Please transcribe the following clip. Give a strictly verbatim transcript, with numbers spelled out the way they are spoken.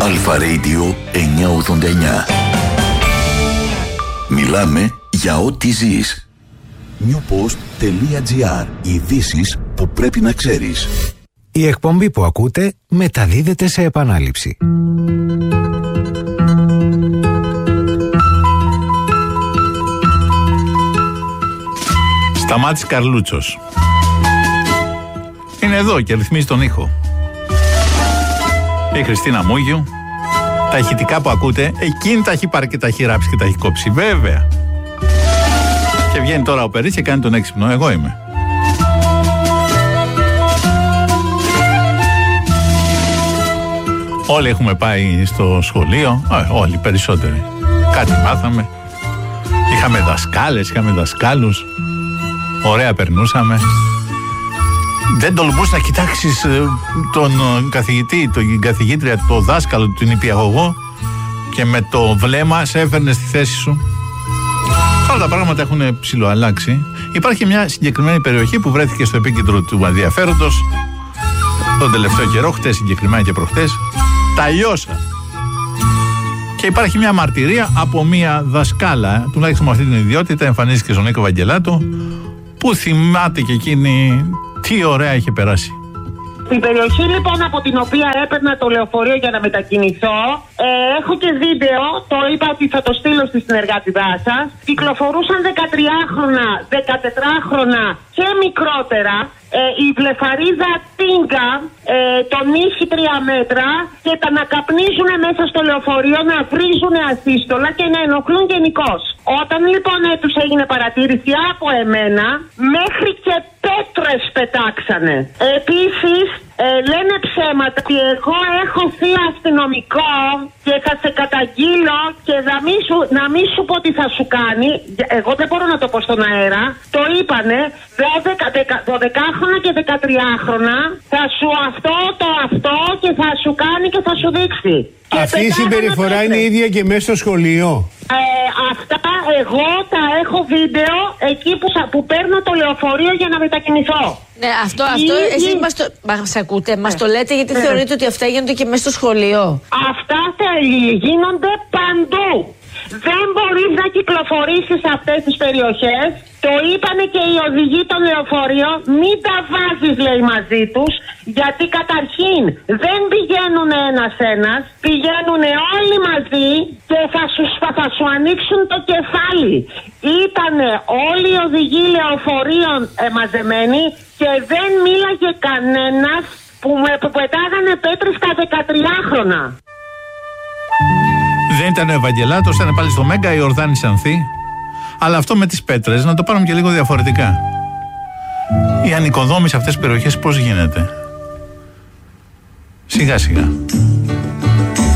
Αλφα Radio εννιακόσια ογδόντα εννιά. Μιλάμε για ό,τι ζεις. newpost.gr. Ειδήσεις που πρέπει να ξέρεις. Η εκπομπή που ακούτε μεταδίδεται σε επανάληψη. Σταμάτης Καρλούτσος είναι εδώ και ρυθμίζει τον ήχο. Η Χριστίνα Μούγιου. Τα ηχητικά που ακούτε, εκείνη τα έχει πάρει και τα έχει ράψει και τα έχει κόψει, βέβαια. Και βγαίνει τώρα ο Περίς και κάνει τον έξυπνο. Εγώ είμαι. Όλοι έχουμε πάει στο σχολείο. Ε, όλοι, περισσότεροι. Κάτι μάθαμε. Είχαμε δασκάλες, είχαμε δασκάλους. Ωραία περνούσαμε. Δεν τολμούς να κοιτάξεις τον καθηγητή, την καθηγήτρια, το δάσκαλο, την νηπιαγωγό και με το βλέμμα σε έφερνε στη θέση σου. Όλα τα πράγματα έχουν ψιλοαλλάξει. Υπάρχει μια συγκεκριμένη περιοχή που βρέθηκε στο επίκεντρο του ενδιαφέροντος τον τελευταίο καιρό, χτες συγκεκριμένα και προχτές. Τα Λιώσα. Και υπάρχει μια μαρτυρία από μια δασκάλα, τουλάχιστον με αυτή την ιδιότητα, εμφανίστηκε στον Νίκο Βαγγελάτο, που θυμάται και εκείνη τι ωραία είχε περάσει. Στην περιοχή λοιπόν από την οποία έπαιρνα το λεωφορείο για να μετακινηθώ, ε, έχω και βίντεο, το είπα ότι θα το στείλω στη συνεργάτηδά σας. Κυκλοφορούσαν δεκατριάχρονα, δεκατετράχρονα και μικρότερα. Ε, η βλεφαρίδα Τίγκα, ε, τον ίσχυ τρία μέτρα και τα να καπνίζουν μέσα στο λεωφορείο, να βρίζουν ασύστολα και να ενοχλούν γενικώς. Όταν λοιπόν ε, τους έγινε παρατήρηση από εμένα, μέχρι και πέτρες πετάξανε. Επίσης, ε, λένε ψέματα ότι εγώ έχω θεία αστυνομικό και θα σε καταγγείλω και να μην, σου, να μην σου πω τι θα σου κάνει. Εγώ δεν μπορώ να το πω στον αέρα. Το είπανε δωδεκάχρονα και δεκατριάχρονα, θα σου αυτό το αυτό και θα σου κάνει και θα σου δείξει. Αυτή η συμπεριφορά είναι ίδια και μέσα στο σχολείο. Ε, αυτά εγώ τα έχω βίντεο εκεί που, που παίρνω το λεωφορείο για να μετακινηθώ. Ναι, αυτό, αυτό Ήδη... εσείς μας το, μας ακούτε, μας ναι. το λέτε γιατί ναι. θεωρείτε ότι αυτά γίνονται και μέσα στο σχολείο. Αυτά θα γίνονται παντού. Δεν μπορείς να κυκλοφορήσεις σε αυτές τις περιοχές. Το είπανε και οι οδηγοί των λεωφορείων. Μην τα βάζεις, λέει, μαζί τους. Γιατί καταρχήν δεν πηγαίνουν ένας-ένας. Πηγαίνουν όλοι μαζί και θα σου, θα σου ανοίξουν το κεφάλι. Ήτανε όλοι οι οδηγοί λεωφορείων ε, μαζεμένοι και δεν μίλαγε κανένας που, με, που πετάγανε πέτρες στα δεκατριάχρονα. Δεν ήταν ο Ευαγγελάτος, ήταν πάλι στο Μέγκα η Ορδάνη Ανθή. Αλλά αυτό με τις πέτρες να το πάρουμε και λίγο διαφορετικά. Η ανοικοδόμηση σε αυτές τις περιοχές πώς γίνεται? Σιγά σιγά.